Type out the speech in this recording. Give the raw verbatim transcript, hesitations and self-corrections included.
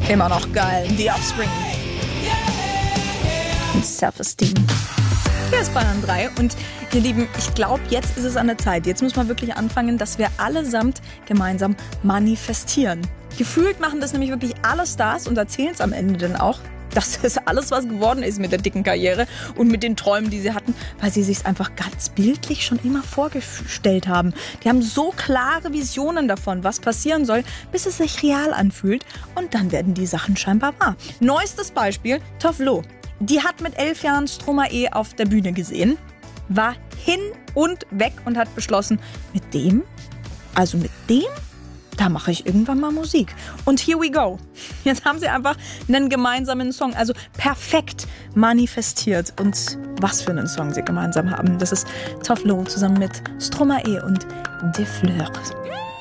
Immer noch geil. The Offspring. Und Self-Esteem. Hier ist Bayern drei und ihr Lieben, ich glaube, jetzt ist es an der Zeit. Jetzt muss man wirklich anfangen, dass wir allesamt gemeinsam manifestieren. Gefühlt machen das nämlich wirklich alle Stars und erzählen es am Ende dann auch, dass das alles was geworden ist mit der dicken Karriere und mit den Träumen, die sie hatten, weil sie sich einfach ganz bildlich schon immer vorgestellt haben. Die haben so klare Visionen davon, was passieren soll, bis es sich real anfühlt und dann werden die Sachen scheinbar wahr. Neuestes Beispiel, Tove Lo. Die hat mit elf Jahren Stromae auf der Bühne gesehen, war hin und weg und hat beschlossen, mit dem, also mit dem, da mache ich irgendwann mal Musik. Und here we go. Jetzt haben sie einfach einen gemeinsamen Song, also perfekt manifestiert. Und was für einen Song sie gemeinsam haben. Das ist Tove Lo zusammen mit Stromae und Des Fleurs.